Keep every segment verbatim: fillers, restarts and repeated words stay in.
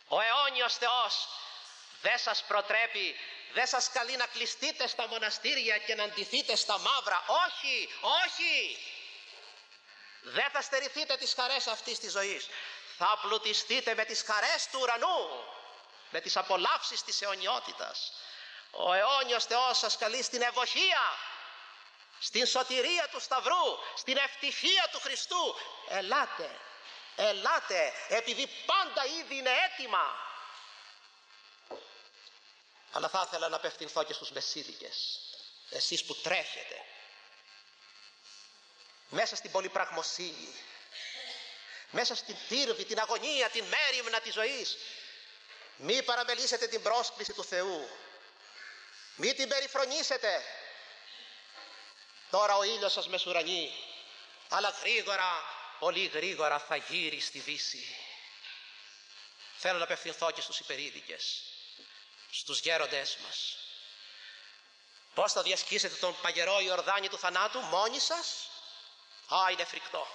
Ο αιώνιος Θεός δεν σας προτρέπει, δεν σας καλεί να κλειστείτε στα μοναστήρια και να ντυθείτε στα μαύρα. Όχι, όχι. Δεν θα στερηθείτε τις χαρές αυτής της ζωής. Θα πλουτιστείτε με τις χαρές του ουρανού, με τις απολαύσεις της αιωνιότητας. Ο αιώνιος Θεός σας καλεί στην ευωχία, στην σωτηρία του Σταυρού, στην ευτυχία του Χριστού. Ελάτε, ελάτε, επειδή πάντα ήδη είναι έτοιμα. Αλλά θα ήθελα να απευθυνθώ και στους μεσίδικες, εσείς που τρέχετε μέσα στην πολυπραγμοσύνη, μέσα στην τύρβη, την αγωνία, την μέριμνα της ζωής. Μη παραμελήσετε την πρόσκληση του Θεού, μη την περιφρονήσετε. Τώρα ο ήλιος σας μεσουρανεί, αλλά γρήγορα, πολύ γρήγορα θα γύρει στη δύση. Θέλω να απευθυνθώ και στους υπερήδικες, στους γέροντές μας. Πώς θα διασχίσετε τον παγερό Ιορδάνη του θανάτου μόνοι σας? Α, είναι φρικτό.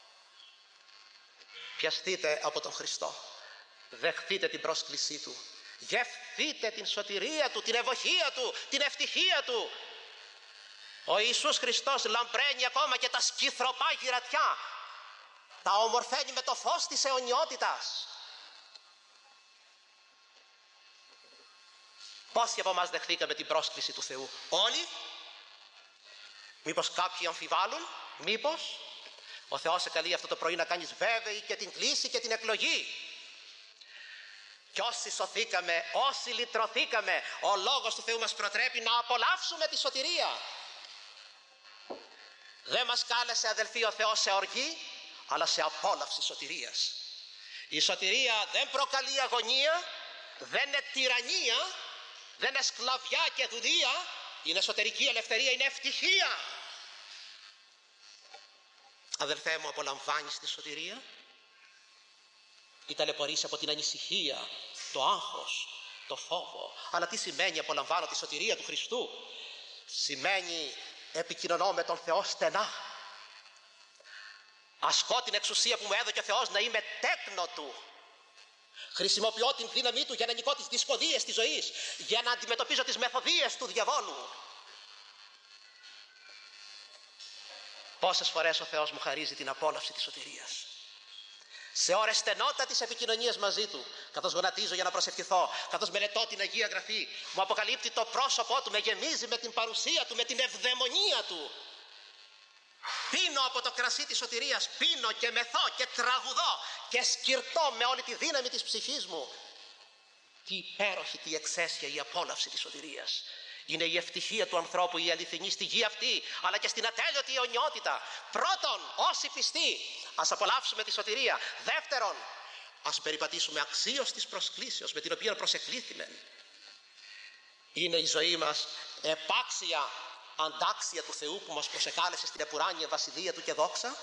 Πιαστείτε από τον Χριστό, δεχτείτε την πρόσκλησή Του, γευθείτε την σωτηρία Του, την ευωχία Του, την ευτυχία Του. Ο Ιησούς Χριστός λαμπραίνει ακόμα και τα σκυθροπά γυρατιά, τα ομορφαίνει με το φως της αιωνιότητας. Πόσοι από εμάς δεχθήκαμε την πρόσκληση του Θεού? Όλοι? Μήπως κάποιοι αμφιβάλλουν? Μήπως? Ο Θεός σε καλεί αυτό το πρωί να κάνεις βέβαιη και την κλίση και την εκλογή. Κι όσοι σωθήκαμε, όσοι λυτρωθήκαμε, ο Λόγος του Θεού μας προτρέπει να απολαύσουμε τη σωτηρία. Δεν μας κάλεσε, αδελφοί, ο Θεός σε οργή, αλλά σε απόλαυση σωτηρίας. Η σωτηρία δεν προκαλεί αγωνία, δεν είναι τυραννία, δεν είναι σκλαβιά και δουλεία, είναι εσωτερική ελευθερία, είναι ευτυχία. Αδελφέ μου, απολαμβάνεις τη σωτηρία ή ταλαιπωρείς από την ανησυχία, το άγχος, το φόβο? Αλλά τι σημαίνει απολαμβάνω τη σωτηρία του Χριστού? Σημαίνει επικοινωνώ με τον Θεό στενά, ασκώ την εξουσία που μου έδωκε ο Θεός να είμαι τέκνο Του, χρησιμοποιώ την δύναμή Του για να νικώ τις δυσκολίες της ζωής, για να αντιμετωπίζω τις μεθοδίες του διαβόλου. Πόσες φορές ο Θεός μου χαρίζει την απόλαυση της σωτηρίας, σε ώρες στενότατης επικοινωνίας μαζί Του, καθώς γονατίζω για να προσευχηθώ, καθώς μελετώ την Αγία Γραφή, μου αποκαλύπτει το πρόσωπό Του, με γεμίζει με την παρουσία Του, με την ευδαιμονία Του. Πίνω από το κρασί της σωτηρίας, πίνω και μεθώ και τραγουδώ και σκυρτώ με όλη τη δύναμη της ψυχής μου. Τι υπέροχη, τι εξαίσια η απόλαυση της σωτηρίας. Είναι η ευτυχία του ανθρώπου η αληθινή στη γη αυτή, αλλά και στην ατέλειωτη αιωνιότητα. Πρώτον, όσοι πιστοί, ας απολαύσουμε τη σωτηρία. Δεύτερον, ας περιπατήσουμε αξίως της προσκλήσεως με την οποία προσεκλήθημεν. Είναι η ζωή μας επάξια αντάξια του Θεού που μας προσεκάλεσε στην επουράνια βασιλεία Του και δόξα?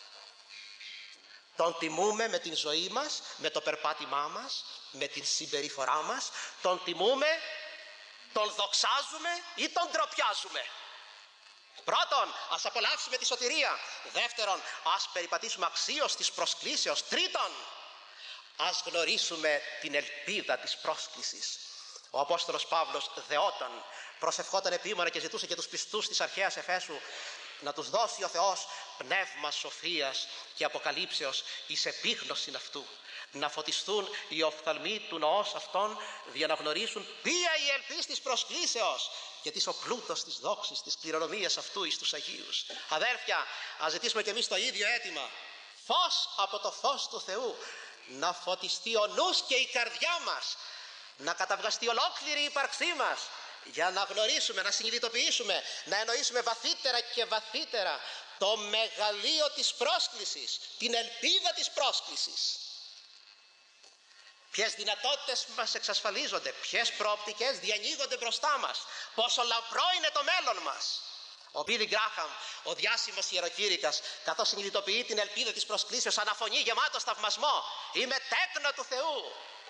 Τον τιμούμε με την ζωή μας, με το περπάτημά μας, με την συμπεριφορά μας? Τον τιμούμε, τον δοξάζουμε ή τον ντροπιάζουμε? Πρώτον, ας απολαύσουμε τη σωτηρία. Δεύτερον, ας περιπατήσουμε αξίως της προσκλήσεως. Τρίτον, ας γνωρίσουμε την ελπίδα της πρόσκλησης. Ο Απόστολος Παύλος δεόταν, προσευχόταν επίμονα και ζητούσε και τους πιστούς της αρχαίας Εφέσου να τους δώσει ο Θεός πνεύμα σοφίας και αποκαλύψεως εις επίγνωσιν αυτού, να φωτιστούν οι οφθαλμοί του νοός αυτών, για να γνωρίσουν ποια η ελπίς της προσκλήσεως και της ο πλούτος της δόξης της κληρονομίας αυτού εις τους Αγίους. Αδέρφια, ας ζητήσουμε και εμείς το ίδιο αίτημα. Φως από το φως του Θεού, να φωτιστεί ο νους και η καρδιά μας, να καταυγαστεί ολόκληρη η ύπαρξή μας, για να γνωρίσουμε, να συνειδητοποιήσουμε, να εννοήσουμε βαθύτερα και βαθύτερα το μεγαλείο της πρόσκλησης, την ελπίδα της πρόσκλησης. Ποιες δυνατότητες μας εξασφαλίζονται, ποιες προοπτικές διανοίγονται μπροστά μας, πόσο λαμπρό είναι το μέλλον μας. Ο Μπίλι Γκράχαμ, ο διάσημος ιεροκήρυκας, καθώς συνειδητοποιεί την ελπίδα της προσκλήσεως, αναφωνεί γεμάτο θαυμασμό: είμαι τέκνο του Θεού.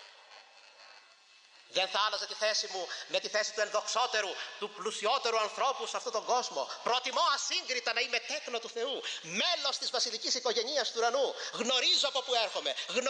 Δεν θα άλλαζε τη θέση μου με τη θέση του ενδοξότερου, του πλουσιότερου ανθρώπου σε αυτόν τον κόσμο. Προτιμώ ασύγκριτα να είμαι τέκνο του Θεού, μέλος της βασιλικής οικογένειας του ουρανού. Γνωρίζω από πού έρχομαι.